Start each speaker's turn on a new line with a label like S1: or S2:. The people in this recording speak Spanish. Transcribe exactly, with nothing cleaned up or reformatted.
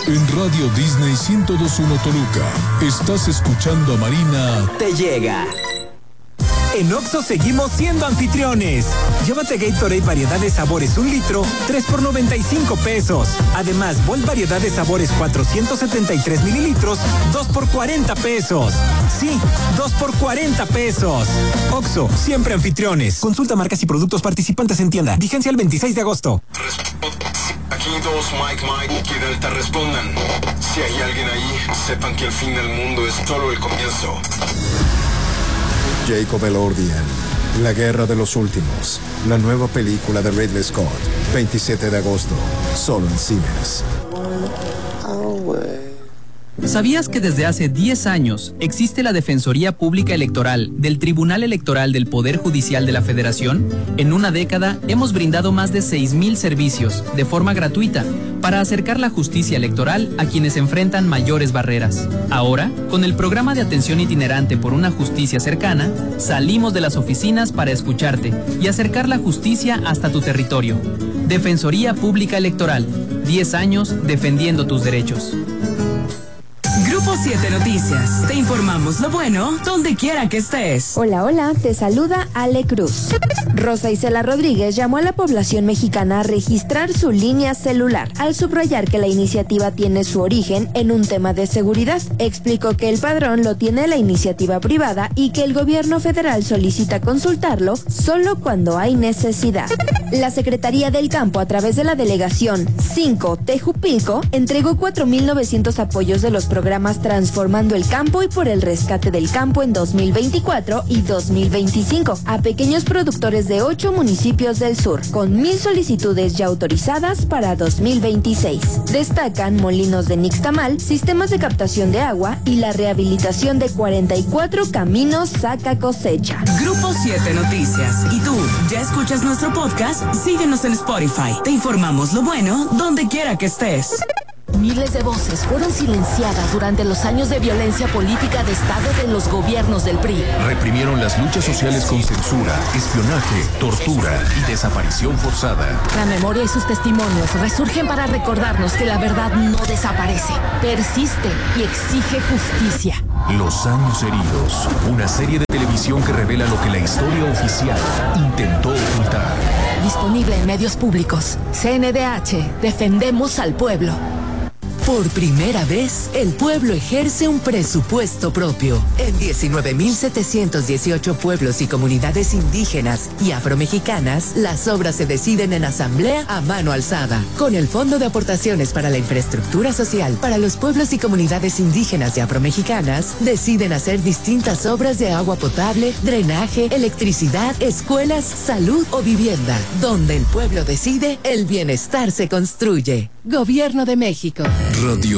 S1: En Radio Disney ciento dos punto uno Toluca, estás escuchando a Marina.
S2: Te llega. En Oxxo seguimos siendo anfitriones. Llévate Gatorade variedad de sabores un litro, tres por noventa y cinco pesos. Además, Volt variedad de sabores cuatrocientos setenta y tres mililitros, dos por cuarenta pesos. Sí, dos por cuarenta pesos. Oxxo, siempre anfitriones. Consulta marcas y productos participantes en tienda. Vigencia el veintiséis de agosto.
S3: Aquí dos Mike Mike que Delta respondan. Si hay alguien ahí, sepan que el fin del mundo es solo el comienzo.
S4: Jacob Elordian, La Guerra de los Últimos, la nueva película de Ridley Scott, veintisiete de agosto, solo en cines.
S5: ¿Sabías que desde hace diez años existe la Defensoría Pública Electoral del Tribunal Electoral del Poder Judicial de la Federación? En una década hemos brindado más de seis mil servicios de forma gratuita para acercar la justicia electoral a quienes enfrentan mayores barreras. Ahora, con el programa de atención itinerante por una justicia cercana, salimos de las oficinas para escucharte y acercar la justicia hasta tu territorio. Defensoría Pública Electoral, diez años defendiendo tus derechos.
S6: Grupo siete Noticias. Te informamos lo bueno donde quiera que estés.
S7: Hola, hola, te saluda Ale Cruz. Rosa Isela Rodríguez llamó a la población mexicana a registrar su línea celular, al subrayar que la iniciativa tiene su origen en un tema de seguridad. Explicó que el padrón lo tiene la iniciativa privada y que el gobierno federal solicita consultarlo solo cuando hay necesidad. La Secretaría del Campo, a través de la delegación cinco Tejupilco, entregó cuatro mil novecientos apoyos de los programas Transformando el Campo y por el Rescate del Campo en dos mil veinticuatro y dos mil veinticinco a pequeños productores de ocho municipios del sur, con mil solicitudes ya autorizadas para dos mil veintiséis. Destacan molinos de nixtamal, sistemas de captación de agua y la rehabilitación de cuarenta y cuatro caminos saca cosecha.
S6: Grupo siete Noticias. ¿Y tú, ya escuchas nuestro podcast? Síguenos en Spotify. Te informamos lo bueno donde quiera que estés.
S8: Miles de voces fueron silenciadas durante los años de violencia política de Estado de los gobiernos del P R I.
S1: Reprimieron las luchas sociales con censura, espionaje, tortura y desaparición forzada.
S8: La memoria y sus testimonios resurgen para recordarnos que la verdad no desaparece, persiste y exige justicia.
S1: Los años heridos, una serie de televisión que revela lo que la historia oficial intentó ocultar.
S8: Disponible en medios públicos. C N D H, defendemos al pueblo.
S9: Por primera vez, el pueblo ejerce un presupuesto propio. En diecinueve mil setecientos dieciocho pueblos y comunidades indígenas y afromexicanas, las obras se deciden en asamblea a mano alzada. Con el Fondo de Aportaciones para la Infraestructura Social para los pueblos y comunidades indígenas y afromexicanas, deciden hacer distintas obras de agua potable, drenaje, electricidad, escuelas, salud o vivienda. Donde el pueblo decide, el bienestar se construye. Gobierno de México.
S1: Radio